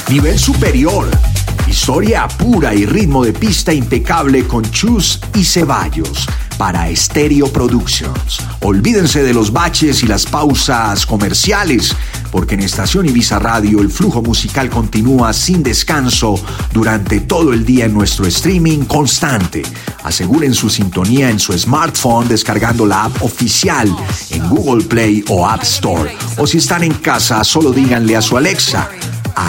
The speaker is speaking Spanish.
Nivel superior. Historia pura y ritmo de pista impecable con Chus y Ceballos para Stereo Productions. Olvídense de los baches y las pausas comerciales, porque en Estación Ibiza Radio el flujo musical continúa sin descanso durante todo el día en nuestro streaming constante. Aseguren su sintonía en su smartphone descargando la app oficial en Google Play o App Store. O si están en casa, solo díganle a su Alexa: